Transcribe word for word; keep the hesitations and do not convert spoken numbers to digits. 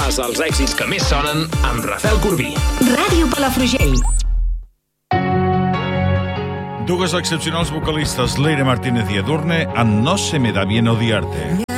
repàs als èxits que més sonen amb Rafael Corbí. Ràdio Palafrugell. Dues excepcionals vocalistes, Leire Martínez i Edurne, amb No se me da bien odiarte.